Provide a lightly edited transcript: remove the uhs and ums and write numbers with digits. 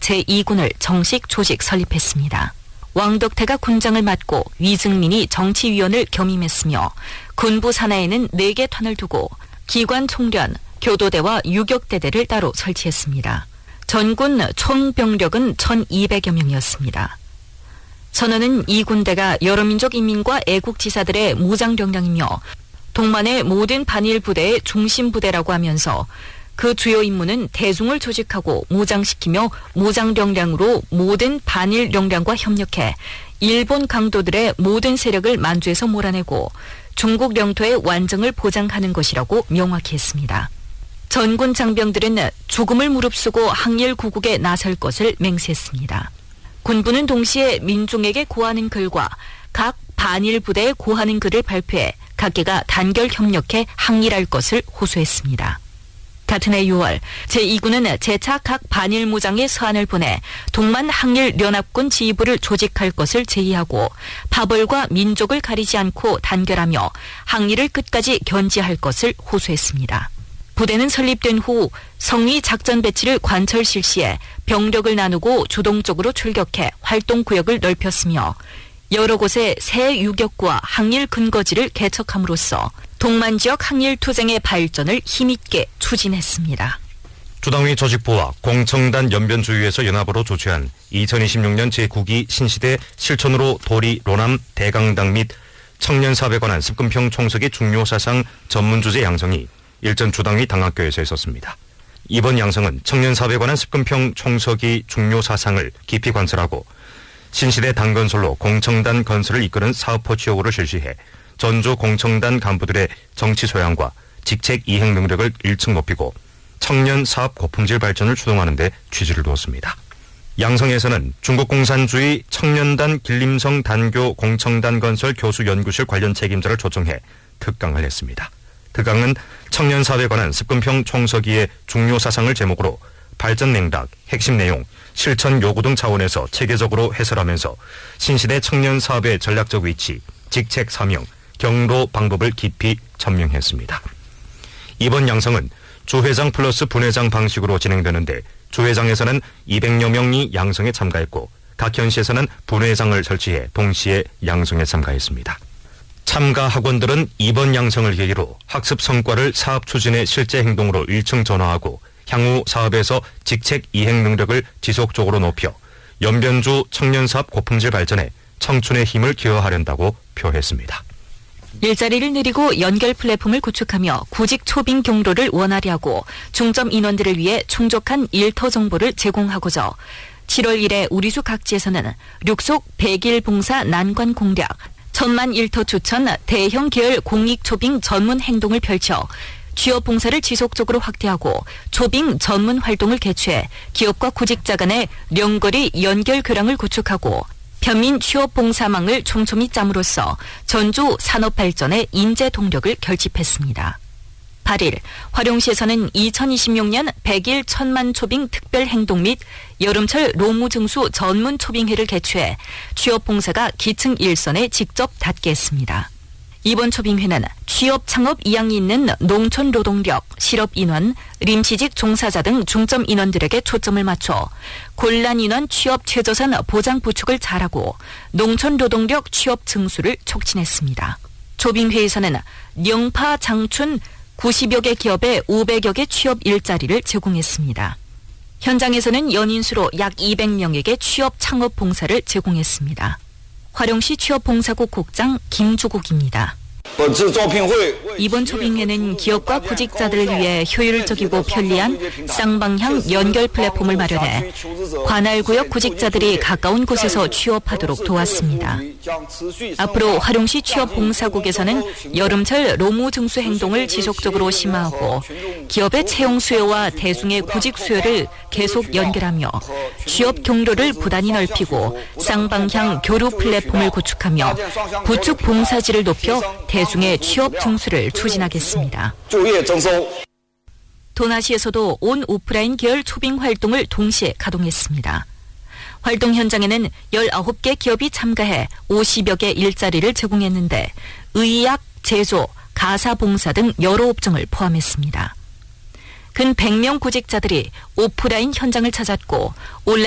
제2군을 정식 조직 설립했습니다. 왕덕태가 군장을 맡고 위증민이 정치위원을 겸임했으며 군부 산하에는 4개 탄을 두고 기관 총련, 교도대와 유격대대를 따로 설치했습니다. 전군 총병력은 1,200여 명이었습니다. 선언은 이 군대가 여러 민족 인민과 애국지사들의 무장력량이며 동만의 모든 반일 부대의 중심 부대라고 하면서 그 주요 임무는 대중을 조직하고 무장시키며 무장력량으로 모든 반일 역량과 협력해 일본 강도들의 모든 세력을 만주에서 몰아내고 중국 영토의 완정을 보장하는 것이라고 명확히 했습니다. 전군 장병들은 죽음을 무릅쓰고 항일 구국에 나설 것을 맹세했습니다. 군부는 동시에 민중에게 고하는 글과 각 반일 부대에 고하는 글을 발표해 각계가 단결 협력해 항일할 것을 호소했습니다. 같은 해 6월 제2군은 재차 각 반일 무장에 서한을 보내 동만 항일 연합군 지휘부를 조직할 것을 제의하고 파벌과 민족을 가리지 않고 단결하며 항일을 끝까지 견지할 것을 호소했습니다. 부대는 설립된 후 성위 작전 배치를 관철 실시해 병력을 나누고 주동적으로 출격해 활동 구역을 넓혔으며 여러 곳에 새 유격구와 항일 근거지를 개척함으로써 동만 지역 항일 투쟁의 발전을 힘있게 추진했습니다. 주당위 조직부와 공청단 연변주의에서 연합으로 조치한 2026년 제9기 신시대 실천으로 도리 로남 대강당 및 청년사업에 관한 습근평 총석의 중요사상 전문주제 양성이 일전 주당위 당학교에서 있었습니다. 이번 양성은 청년사업에 관한 습근평 총석의 중요사상을 깊이 관찰하고 신시대 당건설로 공청단 건설을 이끄는 사업화 취역으로 실시해 전주 공청단 간부들의 정치 소양과 직책 이행 능력을 일층 높이고 청년 사업 고품질 발전을 추동하는 데 취지를 두었습니다. 양성에서는 중국공산주의 청년단 길림성 단교 공청단 건설 교수 연구실 관련 책임자를 초청해 특강을 했습니다. 특강은 청년 사업에 관한 습근평 총서기의 중요 사상을 제목으로 발전 맥락, 핵심 내용, 실천 요구 등 차원에서 체계적으로 해설하면서 신시대 청년 사업의 전략적 위치, 직책 사명, 경로 방법을 깊이 전명했습니다. 이번 양성은 주회장 플러스 분회장 방식으로 진행되는데 주회장에서는 200여 명이 양성에 참가했고 각 현시에서는 분회장을 설치해 동시에 양성에 참가했습니다. 참가 학원들은 이번 양성을 계기로 학습 성과를 사업 추진의 실제 행동으로 일층 전환하고 향후 사업에서 직책 이행 능력을 지속적으로 높여 연변주 청년사업 고품질 발전에 청춘의 힘을 기여하련다고 표했습니다. 일자리를 늘리고 연결 플랫폼을 구축하며 구직 초빙 경로를 원활히 하고 중점 인원들을 위해 충족한 일터 정보를 제공하고자 7월 1일 우리수 각지에서는 륙속 100일 봉사 난관 공략, 1000만 일터 추천 대형 계열 공익 초빙 전문 행동을 펼쳐 취업 봉사를 지속적으로 확대하고 초빙 전문 활동을 개최해 기업과 구직자 간의 령거리 연결 교량을 구축하고 편민 취업 봉사망을 촘촘히 짬으로써 전주 산업 발전의 인재 동력을 결집했습니다. 8일 화룡시에서는 2026년 100일 1000만 초빙 특별 행동 및 여름철 로무증수 전문 초빙회를 개최해 취업 봉사가 기층 일선에 직접 닿게 했습니다. 이번 초빙회는 취업 창업 이양이 있는 농촌 노동력, 실업 인원, 임시직 종사자 등 중점 인원들에게 초점을 맞춰 곤란 인원 취업 최저선 보장 구축을 잘하고 농촌 노동력 취업 증수를 촉진했습니다. 초빙회에서는 영파 장춘 90여 개 기업에 500여 개 취업 일자리를 제공했습니다. 현장에서는 연인 수로 약 200명에게 취업 창업 봉사를 제공했습니다. 화룡시 취업봉사국 국장 김주국입니다. 이번 초빙회는 기업과 구직자들을 위해 효율적이고 편리한 쌍방향 연결 플랫폼을 마련해 관할구역 구직자들이 가까운 곳에서 취업하도록 도왔습니다. 앞으로 화룡시 취업봉사국에서는 여름철 로무증수 행동을 지속적으로 심화하고 기업의 채용 수요와 대중의 구직 수요를 계속 연결하며 취업 경로를 부단히 넓히고 쌍방향 교류 플랫폼을 구축하며 구축 봉사지를 높여 대중의 취업 증수를 추진하겠습니다. 도나시에서도 온 오프라인 계열 초빙 활동을 동시에 가동했습니다. 활동 현장에는 19개 기업이 참가해 50여 개 일자리를 제공했는데 의약, 제조, 가사봉사 등 여러 업종을 포함했습니다. 근 100명 구직자들이 오프라인 현장을 찾았고 온라인